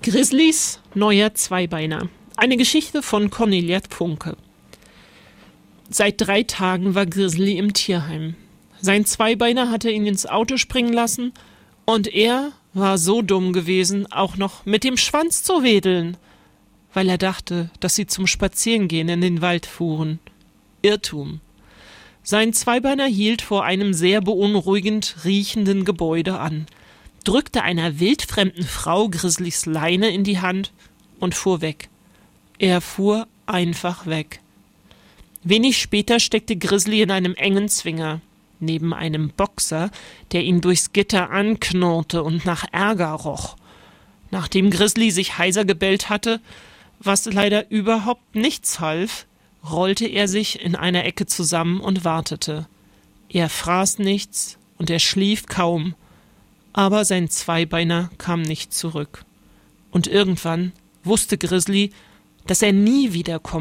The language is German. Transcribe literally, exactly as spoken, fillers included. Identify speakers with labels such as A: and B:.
A: Grizzlys neuer Zweibeiner. Eine Geschichte von Cornelia Funke. Seit drei Tagen war Grizzly im Tierheim. Sein Zweibeiner hatte ihn ins Auto springen lassen und er war so dumm gewesen, auch noch mit dem Schwanz zu wedeln, weil er dachte, dass sie zum Spazierengehen in den Wald fuhren. Irrtum. Sein Zweibeiner hielt vor einem sehr beunruhigend riechenden Gebäude an, drückte einer wildfremden Frau Grizzlys Leine in die Hand und fuhr weg. Er fuhr einfach weg. Wenig später steckte Grizzly in einem engen Zwinger, neben einem Boxer, der ihn durchs Gitter anknurrte und nach Ärger roch. Nachdem Grizzly sich heiser gebellt hatte, was leider überhaupt nichts half, rollte er sich in einer Ecke zusammen und wartete. Er fraß nichts und er schlief kaum, aber sein Zweibeiner kam nicht zurück. Und irgendwann wusste Grizzly, dass er nie wiederkommen